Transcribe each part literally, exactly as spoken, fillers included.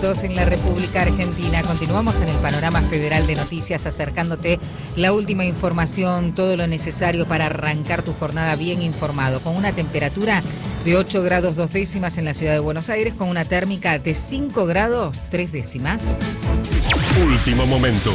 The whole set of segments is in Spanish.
minutos en la República Argentina. Continuamos en el panorama federal de noticias, acercándote la última información, todo lo necesario para arrancar tu jornada bien informado, con una temperatura de ocho grados dos décimas en la ciudad de Buenos Aires, con una térmica de cinco grados tres décimas. Último momento.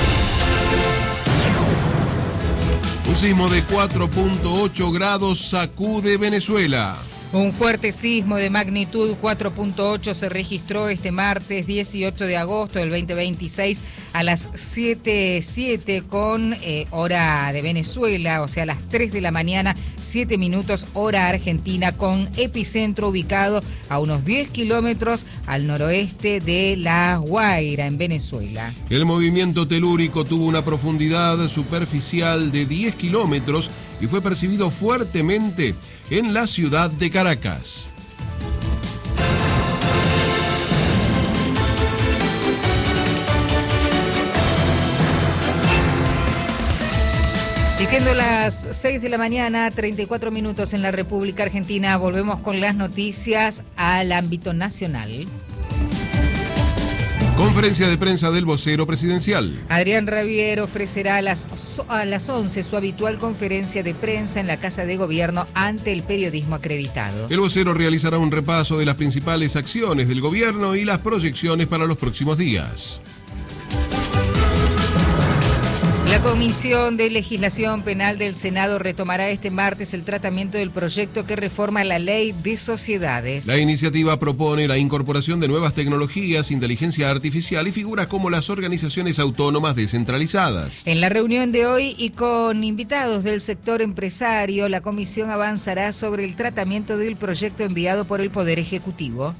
Un sismo de cuatro punto ocho grados sacude Venezuela. Un fuerte sismo de magnitud cuatro punto ocho se registró este martes dieciocho de agosto del veinte veintiséis a las siete siete con eh, hora de Venezuela, o sea, a las tres de la mañana, siete minutos hora argentina, con epicentro ubicado a unos diez kilómetros al noroeste de La Guaira, en Venezuela. El movimiento telúrico tuvo una profundidad superficial de diez kilómetros y fue percibido fuertemente en la ciudad de Caracas. Y siendo las seis de la mañana, treinta y cuatro minutos en la República Argentina, volvemos con las noticias al ámbito nacional. Conferencia de prensa del vocero presidencial. Adrián Rabier ofrecerá a las, a las once su habitual conferencia de prensa en la Casa de Gobierno ante el periodismo acreditado. El vocero realizará un repaso de las principales acciones del gobierno y las proyecciones para los próximos días. La Comisión de Legislación Penal del Senado retomará este martes el tratamiento del proyecto que reforma la Ley de Sociedades. La iniciativa propone la incorporación de nuevas tecnologías, inteligencia artificial y figuras como las organizaciones autónomas descentralizadas. En la reunión de hoy y con invitados del sector empresario, la comisión avanzará sobre el tratamiento del proyecto enviado por el Poder Ejecutivo.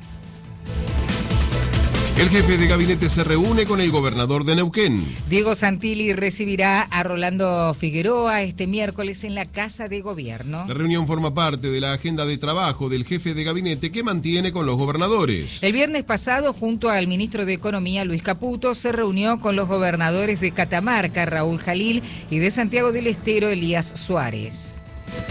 El jefe de gabinete se reúne con el gobernador de Neuquén. Diego Santilli recibirá a Rolando Figueroa este miércoles en la Casa de Gobierno. La reunión forma parte de la agenda de trabajo del jefe de gabinete que mantiene con los gobernadores. El viernes pasado, junto al ministro de Economía, Luis Caputo, se reunió con los gobernadores de Catamarca, Raúl Jalil, y de Santiago del Estero, Elías Suárez.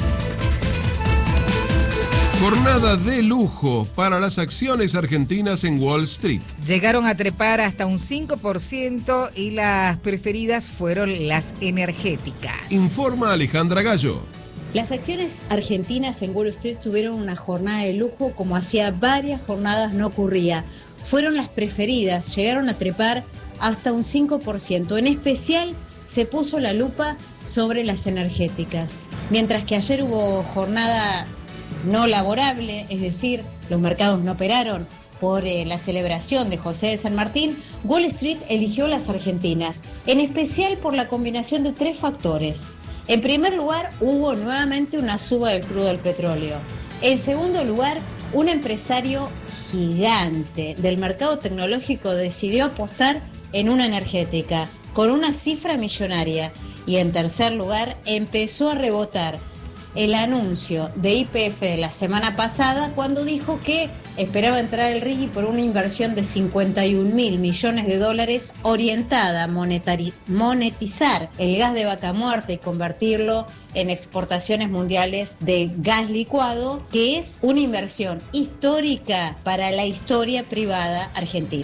Jornada de lujo para las acciones argentinas en Wall Street. Llegaron a trepar hasta un cinco por ciento y las preferidas fueron las energéticas. Informa Alejandra Gallo. Las acciones argentinas en Wall Street tuvieron una jornada de lujo como hacía varias jornadas no ocurría. Fueron las preferidas, llegaron a trepar hasta un cinco por ciento. En especial se puso la lupa sobre las energéticas. Mientras que ayer hubo jornada no laborable, es decir, los mercados no operaron por eh, la celebración de José de San Martín, Wall Street eligió las argentinas, en especial por la combinación de tres factores. En primer lugar, hubo nuevamente una suba del crudo del petróleo. En segundo lugar, un empresario gigante del mercado tecnológico decidió apostar en una energética, con una cifra millonaria. Y en tercer lugar, empezó a rebotar el anuncio de Y P F de la semana pasada, cuando dijo que esperaba entrar al R I G I por una inversión de cincuenta y un mil millones de dólares orientada a monetari- monetizar el gas de vaca muerta y convertirlo en exportaciones mundiales de gas licuado, que es una inversión histórica para la historia privada argentina.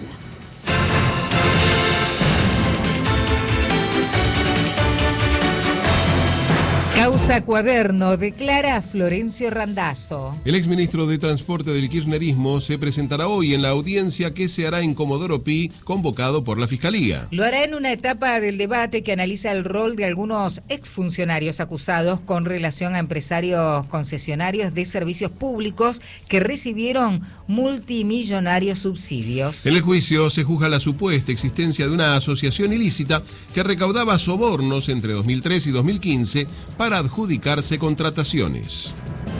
Causa Cuaderno, declara Florencio Randazzo. El exministro de Transporte del kirchnerismo se presentará hoy en la audiencia que se hará en Comodoro Pi, convocado por la Fiscalía. Lo hará en una etapa del debate que analiza el rol de algunos exfuncionarios acusados con relación a empresarios concesionarios de servicios públicos que recibieron multimillonarios subsidios. En el juicio se juzga la supuesta existencia de una asociación ilícita que recaudaba sobornos entre dos mil tres y dos mil quince para para adjudicarse contrataciones.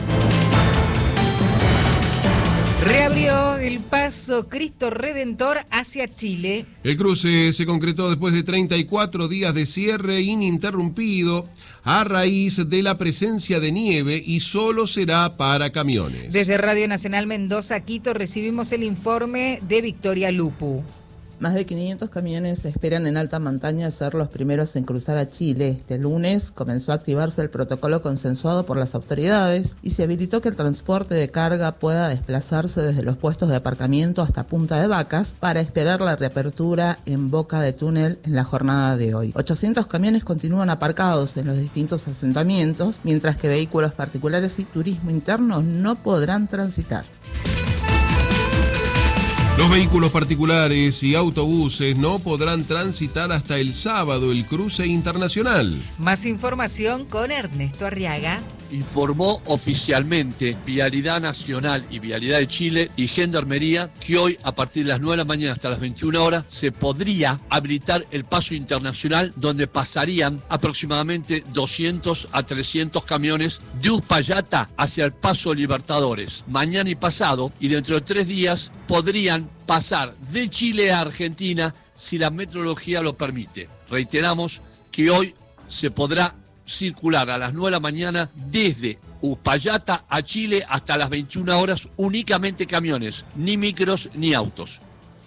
Reabrió el paso Cristo Redentor hacia Chile. El cruce se concretó después de treinta y cuatro días de cierre ininterrumpido a raíz de la presencia de nieve y solo será para camiones. Desde Radio Nacional Mendoza, Quito, recibimos el informe de Victoria Lupu. Más de quinientos camiones esperan en alta montaña ser los primeros en cruzar a Chile. Este lunes comenzó a activarse el protocolo consensuado por las autoridades y se habilitó que el transporte de carga pueda desplazarse desde los puestos de aparcamiento hasta Punta de Vacas para esperar la reapertura en Boca de Túnel en la jornada de hoy. ochocientos camiones continúan aparcados en los distintos asentamientos, mientras que vehículos particulares y turismo interno no podrán transitar. Los vehículos particulares y autobuses no podrán transitar hasta el sábado el cruce internacional. Más información con Ernesto Arriaga. Informó oficialmente Vialidad Nacional y Vialidad de Chile y Gendarmería que hoy a partir de las nueve de la mañana hasta las veintiuna horas se podría habilitar el paso internacional donde pasarían aproximadamente doscientos a trescientos camiones de Uspallata hacia el Paso Libertadores. Mañana y pasado y dentro de tres días podrían pasar de Chile a Argentina si la meteorología lo permite. Reiteramos que hoy se podrá circular a las nueve de la mañana desde Uspallata a Chile hasta las veintiuna horas únicamente camiones, ni micros ni autos.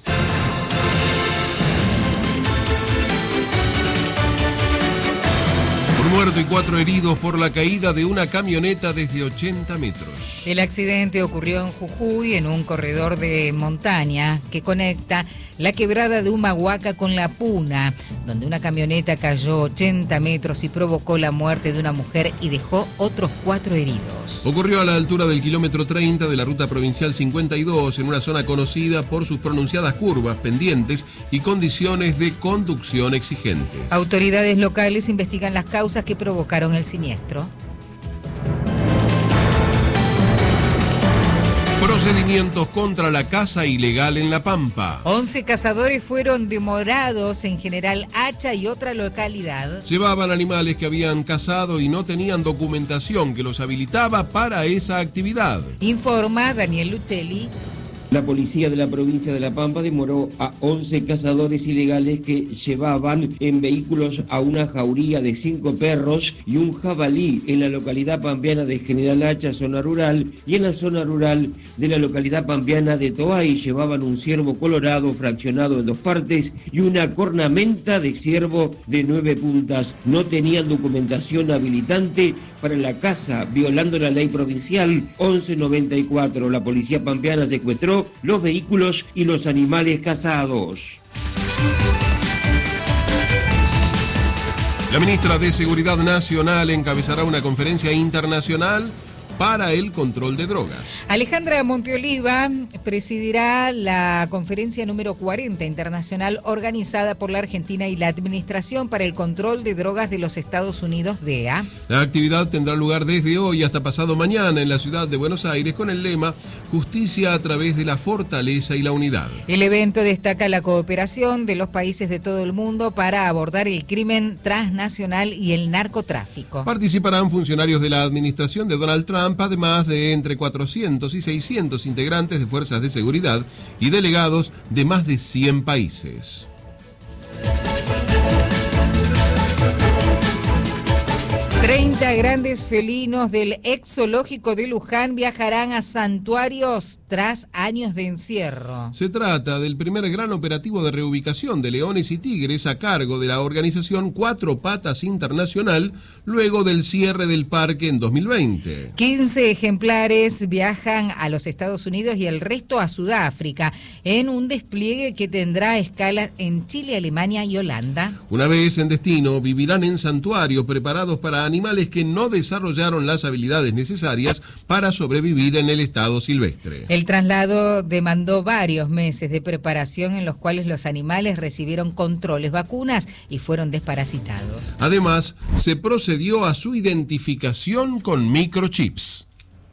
Un muerto y cuatro heridos por la caída de una camioneta desde ochenta metros. El accidente ocurrió en Jujuy, en un corredor de montaña que conecta la quebrada de Humahuaca con La Puna, donde una camioneta cayó ochenta metros y provocó la muerte de una mujer y dejó otros cuatro heridos. Ocurrió a la altura del kilómetro treinta de la ruta provincial cincuenta y dos, en una zona conocida por sus pronunciadas curvas, pendientes y condiciones de conducción exigentes. Autoridades locales investigan las causas que provocaron el siniestro. Procedimientos contra la caza ilegal en La Pampa. once cazadores fueron demorados en General Hacha y otra localidad. Llevaban animales que habían cazado y no tenían documentación que los habilitaba para esa actividad. Informa Daniel Lucelli. La policía de la provincia de La Pampa demoró a once cazadores ilegales que llevaban en vehículos a una jauría de cinco perros y un jabalí en la localidad pampeana de General Hacha, zona rural, y en la zona rural de la localidad pampeana de Toay llevaban un ciervo colorado fraccionado en dos partes y una cornamenta de ciervo de nueve puntas. No tenían documentación habilitante para la caza, violando la ley provincial once noventa y cuatro. La policía pampeana secuestró los vehículos y los animales cazados. La ministra de Seguridad Nacional encabezará una conferencia internacional para el control de drogas. Alejandra Monteoliva presidirá la conferencia número cuarenta internacional organizada por la Argentina y la Administración para el Control de Drogas de los Estados Unidos, D E A. La actividad tendrá lugar desde hoy hasta pasado mañana en la ciudad de Buenos Aires con el lema Justicia a través de la fortaleza y la unidad. El evento destaca la cooperación de los países de todo el mundo para abordar el crimen transnacional y el narcotráfico. Participarán funcionarios de la administración de Donald Trump, además de entre cuatrocientos y seiscientos integrantes de fuerzas de seguridad y delegados de más de cien países. treinta grandes felinos del ex zoológico de Luján viajarán a santuarios tras años de encierro. Se trata del primer gran operativo de reubicación de leones y tigres a cargo de la organización Cuatro Patas Internacional luego del cierre del parque en dos mil veinte. quince ejemplares viajan a los Estados Unidos y el resto a Sudáfrica en un despliegue que tendrá escalas en Chile, Alemania y Holanda. Una vez en destino, vivirán en santuarios preparados para animales que no desarrollaron las habilidades necesarias para sobrevivir en el estado silvestre. El traslado demandó varios meses de preparación en los cuales los animales recibieron controles, vacunas y fueron desparasitados. Además, se procedió a su identificación con microchips.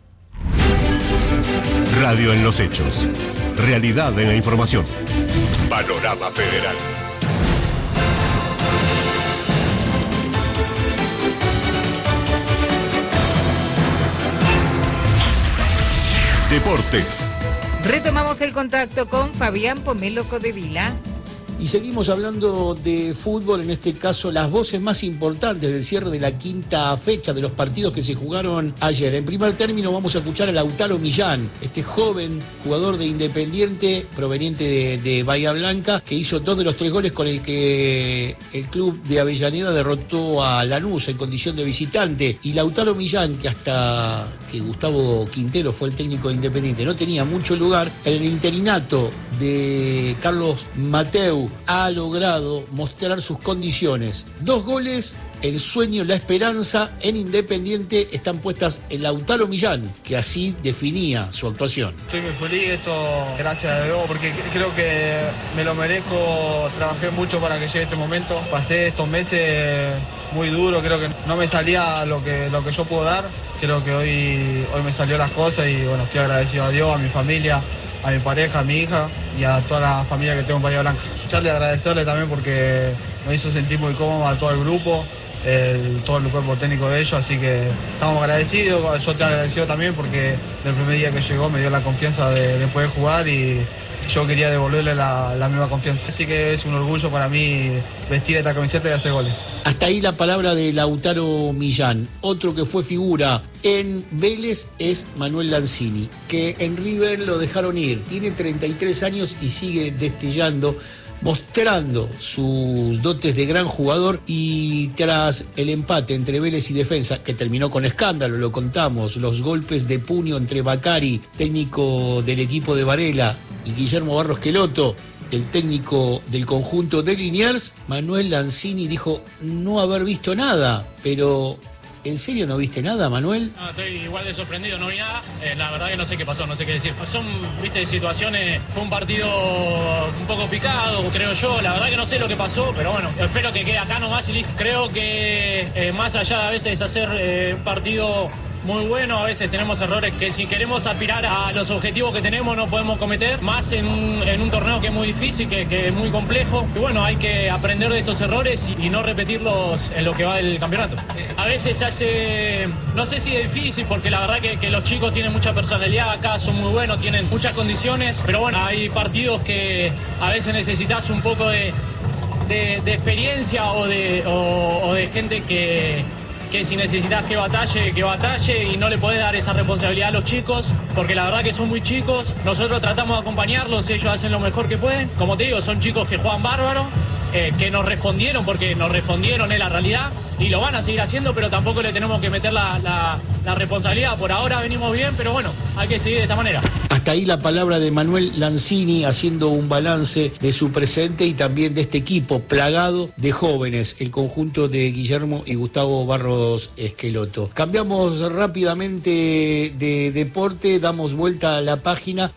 Radio en los hechos. Realidad en la información. Panorama Federal. Deportes. Retomamos el contacto con Fabián Pomelo Codevila. Y seguimos hablando de fútbol, en este caso las voces más importantes del cierre de la quinta fecha de los partidos que se jugaron ayer. En primer término vamos a escuchar a Lautaro Millán, este joven jugador de Independiente proveniente de, de Bahía Blanca, que hizo dos de los tres goles con el que el club de Avellaneda derrotó a Lanús en condición de visitante. Y Lautaro Millán, que hasta que Gustavo Quintero fue el técnico de Independiente no tenía mucho lugar, en el interinato de Carlos Mateu ha logrado mostrar sus condiciones. Dos goles, el sueño, la esperanza en Independiente están puestas en Lautaro Millán, que así definía su actuación. Estoy muy feliz, esto gracias a Dios, porque creo que me lo merezco. Trabajé mucho para que llegue este momento. Pasé estos meses muy duros, creo que no me salía lo que, lo que yo puedo dar. Creo que hoy, hoy me salió las cosas y bueno, estoy agradecido a Dios, a mi familia, a mi pareja, a mi hija y a toda la familia que tengo en Bahía Blanca. Charlie, agradecerle también porque me hizo sentir muy cómodo a todo el grupo, el, todo el cuerpo técnico de ellos, así que estamos agradecidos. Yo te agradecido también porque el primer día que llegó me dio la confianza de, de poder jugar y yo quería devolverle la, la misma confianza. Así que es un orgullo para mí vestir esta camiseta y hacer goles. Hasta ahí la palabra de Lautaro Millán. Otro que fue figura en Vélez es Manuel Lanzini, que en River lo dejaron ir. Tiene treinta y tres años y sigue destellando, mostrando sus dotes de gran jugador. Y tras el empate entre Vélez y Defensa, que terminó con escándalo, lo contamos, los golpes de puño entre Bacari, técnico del equipo de Varela, y Guillermo Barros Queloto, el técnico del conjunto de Liniers, Manuel Lanzini dijo no haber visto nada. Pero ¿en serio no viste nada, Manuel? No, estoy igual de sorprendido, no vi nada. Eh, la verdad que no sé qué pasó, no sé qué decir. Son, viste, situaciones, fue un partido un poco picado, creo yo. La verdad que no sé lo que pasó, pero bueno, espero que quede acá nomás y listo. Creo que eh, más allá de a veces hacer eh, un partido muy bueno, a veces tenemos errores que si queremos aspirar a los objetivos que tenemos no podemos cometer, más en un, en un torneo que es muy difícil, que, que es muy complejo. Y bueno, hay que aprender de estos errores y, y no repetirlos en lo que va del campeonato. A veces se hace, no sé si es difícil, porque la verdad que, que los chicos tienen mucha personalidad acá, son muy buenos, tienen muchas condiciones, pero bueno, hay partidos que a veces necesitas un poco de, de, de experiencia o de, o, o de gente que... que si necesitas que batalle, que batalle y no le podés dar esa responsabilidad a los chicos, porque la verdad que son muy chicos. Nosotros tratamos de acompañarlos, ellos hacen lo mejor que pueden. Como te digo, son chicos que juegan bárbaro, eh, que nos respondieron, porque nos respondieron es la realidad, y lo van a seguir haciendo, pero tampoco le tenemos que meter la, la, la responsabilidad. Por ahora venimos bien, pero bueno, hay que seguir de esta manera. Hasta ahí la palabra de Manuel Lanzini haciendo un balance de su presente y también de este equipo plagado de jóvenes, el conjunto de Guillermo y Gustavo Barros Queloto. Cambiamos rápidamente de deporte, damos vuelta a la página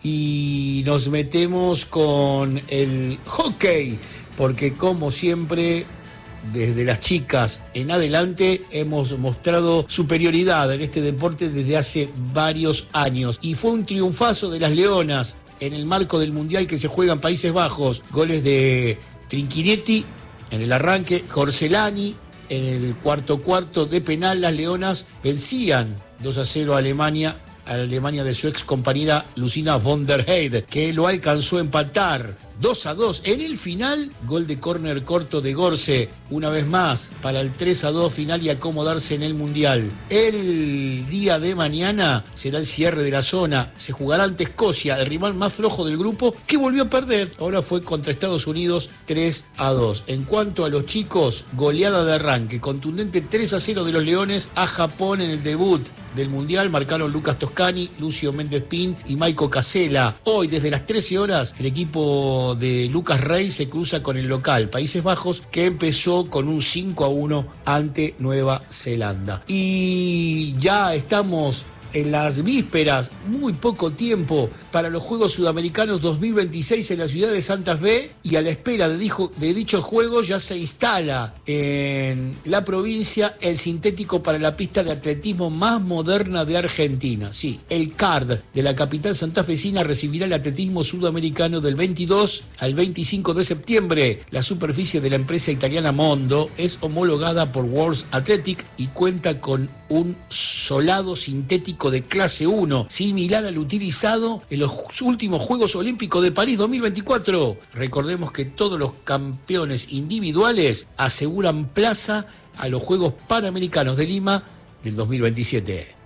y nos metemos con el hockey, porque como siempre, desde las chicas en adelante hemos mostrado superioridad en este deporte desde hace varios años y fue un triunfazo de las Leonas en el marco del Mundial que se juega en Países Bajos. Goles de Trinchinetti en el arranque, Jorcelani en el cuarto cuarto de penal. Las Leonas vencían dos a cero a Alemania, a la Alemania de su ex compañera Lucina von der Heide, que lo alcanzó a empatar dos a dos. En el final, gol de córner corto de Gorce, una vez más, para el tres a dos final y acomodarse en el Mundial. El día de mañana será el cierre de la zona. Se jugará ante Escocia, el rival más flojo del grupo, que volvió a perder. Ahora fue contra Estados Unidos tres a dos. En cuanto a los chicos, goleada de arranque, contundente tres a cero de los Leones a Japón en el debut del Mundial. Marcaron Lucas Toscani, Lucio Méndez Pin y Maiko Casella. Hoy, desde las trece horas, el equipo de Lucas Rey se cruza con el local Países Bajos, que empezó con un cinco a uno ante Nueva Zelanda. Y ya estamos en las vísperas, muy poco tiempo para los Juegos Sudamericanos dos mil veintiséis en la ciudad de Santa Fe, y a la espera de, dijo, de dichos Juegos ya se instala en la provincia el sintético para la pista de atletismo más moderna de Argentina. Sí, el C A R D de la capital santafesina recibirá el atletismo sudamericano del veintidós al veinticinco de septiembre. La superficie de la empresa italiana Mondo es homologada por World Athletic y cuenta con un solado sintético olímpico de clase uno, similar al utilizado en los últimos Juegos Olímpicos de París dos mil veinticuatro. Recordemos que todos los campeones individuales aseguran plaza a los Juegos Panamericanos de Lima del dos mil veintisiete.